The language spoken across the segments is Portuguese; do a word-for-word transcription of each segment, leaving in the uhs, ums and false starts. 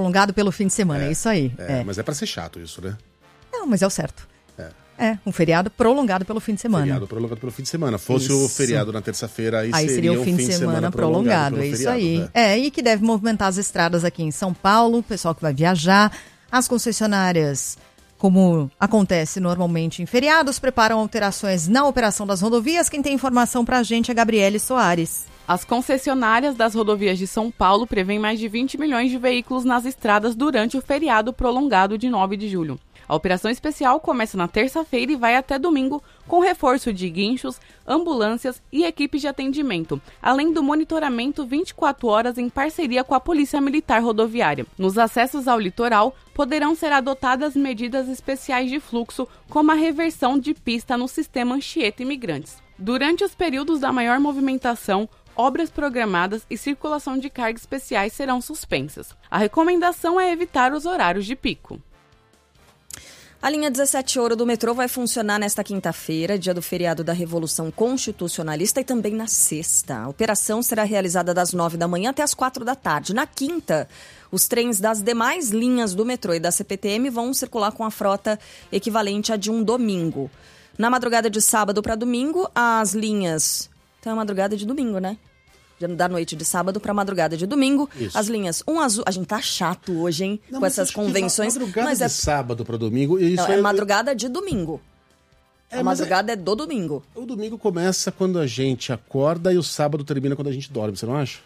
prolongado pelo fim de semana, é, é isso aí. É, é. Mas é pra ser chato isso, né? Não, mas é o certo. É. É, um feriado prolongado pelo fim de semana. Feriado prolongado pelo fim de semana. Fosse isso. o feriado na terça-feira, aí, aí seria, seria o fim, fim de semana, semana prolongado. prolongado é isso feriado, aí. Né? É, e que deve movimentar as estradas aqui em São Paulo, pessoal que vai viajar. As concessionárias, como acontece normalmente em feriados, preparam alterações na operação das rodovias. Quem tem informação pra gente é Gabriele Soares. As concessionárias das rodovias de São Paulo prevêem mais de vinte milhões de veículos nas estradas durante o feriado prolongado de nove de julho. A operação especial começa na terça-feira e vai até domingo, com reforço de guinchos, ambulâncias e equipes de atendimento, além do monitoramento vinte e quatro horas em parceria com a Polícia Militar Rodoviária. Nos acessos ao litoral, poderão ser adotadas medidas especiais de fluxo, como a reversão de pista no sistema Anchieta Imigrantes. Durante os períodos da maior movimentação, obras programadas e circulação de cargas especiais serão suspensas. A recomendação é evitar os horários de pico. A linha dezessete Ouro do metrô vai funcionar nesta quinta-feira, dia do feriado da Revolução Constitucionalista, e também na sexta. A operação será realizada das nove da manhã até as quatro da tarde. Na quinta, os trens das demais linhas do metrô e da C P T M vão circular com a frota equivalente a de um domingo. Na madrugada de sábado para domingo, as linhas... Então é madrugada de domingo, né? Da noite de sábado para madrugada de domingo. Isso. As linhas um azul... A gente tá chato hoje, hein? Não, com essas convenções. Madrugada mas de é... sábado para domingo... Isso Não, é, é madrugada de domingo. É, a madrugada é... é do domingo. O domingo começa quando a gente acorda e o sábado termina quando a gente dorme, você não acha?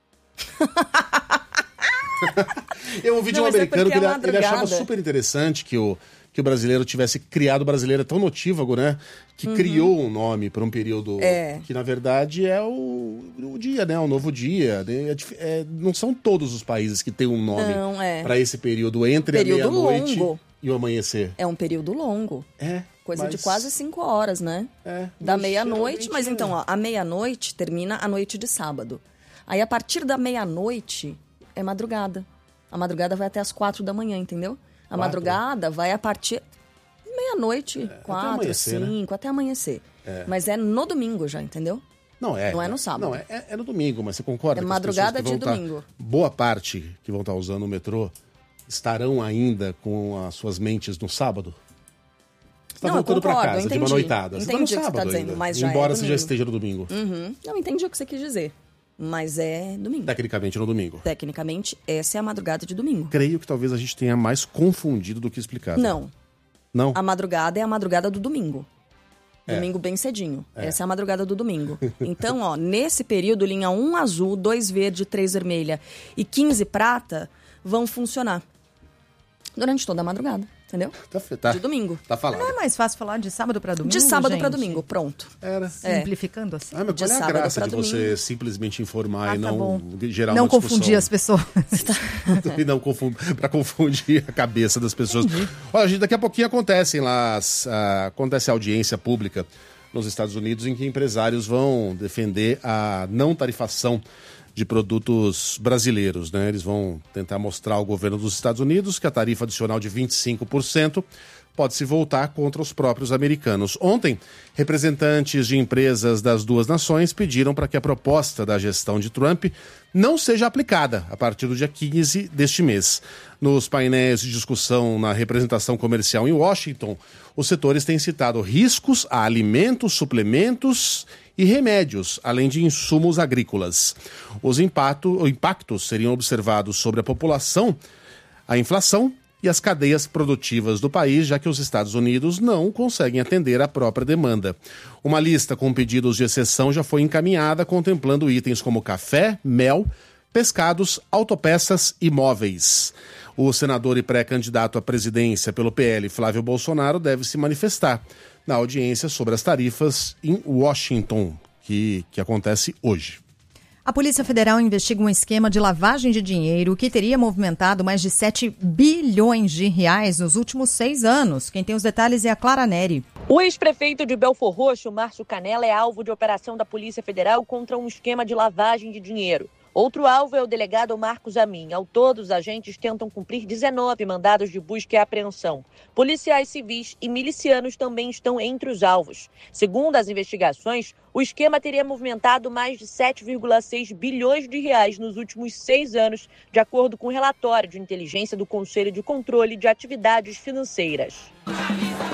Eu ouvi de um não, americano é que ele, ele achava super interessante que o... que o brasileiro tivesse criado, o brasileiro é tão notívago, né? Que uhum. criou um nome para um período é. que, na verdade, é o, o dia, né? O novo dia. Né? É, é, não são todos os países que têm um nome é. para esse período entre período a meia-noite longo. e o amanhecer. É um período longo. É. Coisa mas... de quase cinco horas, né? É. Da meia-noite, mas então, ó, a meia-noite termina a noite de sábado. Aí, a partir da meia-noite, é madrugada. A madrugada vai até as quatro da manhã, entendeu? A quatro. madrugada vai a partir meia-noite, é, quatro, até cinco, né? até amanhecer. É. Mas é no domingo já, entendeu? Não é. Não é no sábado. Não, é, é no domingo, mas você concorda? É que madrugada as pessoas que de vão domingo. Tá, boa parte que vão estar usando o metrô estarão ainda com as suas mentes no sábado? Você tá não, voltando para casa entendi, de uma noitada. Entendi você tá no o que sábado você tá dizendo, ainda, mas já embora é você já esteja no domingo. Uhum. Não, entendi o que você quis dizer. Mas é domingo. Tecnicamente no domingo. Tecnicamente, essa é a madrugada de domingo. Creio que talvez a gente tenha mais confundido do que explicado. Não. Não? A madrugada é a madrugada do domingo. É. Domingo bem cedinho. É. Essa é a madrugada do domingo. Então, ó, nesse período, linha um azul, dois verde, três vermelha e quinze prata vão funcionar. Durante toda a madrugada. Entendeu? Tá, tá, de domingo. Tá falando. Não é mais fácil falar de sábado para domingo, De sábado gente? para domingo, pronto. Era. Simplificando assim? Ah, mas qual de é a sábado graça de domingo. você simplesmente informar ah, e tá não bom. gerar não uma discussão? Não confundir as pessoas. E não confundir, para confundir a cabeça das pessoas. Entendi. Olha, gente, daqui a pouquinho acontecem lá, as, a, acontece a audiência pública nos Estados Unidos em que empresários vão defender a não tarifação de produtos brasileiros, né? Eles vão tentar mostrar ao governo dos Estados Unidos que a tarifa adicional de vinte e cinco por cento pode se voltar contra os próprios americanos. Ontem, representantes de empresas das duas nações pediram para que a proposta da gestão de Trump não seja aplicada a partir do dia quinze deste mês. Nos painéis de discussão na representação comercial em Washington, os setores têm citado riscos a alimentos, suplementos e remédios, além de insumos agrícolas. Os impacto, impactos seriam observados sobre a população, a inflação e as cadeias produtivas do país, já que os Estados Unidos não conseguem atender à própria demanda. Uma lista com pedidos de exceção já foi encaminhada, contemplando itens como café, mel, pescados, autopeças e móveis. O senador e pré-candidato à presidência pelo P L, Flávio Bolsonaro, deve se manifestar na audiência sobre as tarifas em Washington, que, que acontece hoje. A Polícia Federal investiga um esquema de lavagem de dinheiro que teria movimentado mais de sete bilhões de reais nos últimos seis anos. Quem tem os detalhes é a Clara Neri. O ex-prefeito de Belfor Roxo, Márcio Canella, é alvo de operação da Polícia Federal contra um esquema de lavagem de dinheiro. Outro alvo é o delegado Marcos Amin. Ao todo, os agentes tentam cumprir dezenove mandados de busca e apreensão. Policiais civis e milicianos também estão entre os alvos. Segundo as investigações, o esquema teria movimentado mais de sete vírgula seis bilhões de reais nos últimos seis anos, de acordo com o relatório de inteligência do Conselho de Controle de Atividades Financeiras.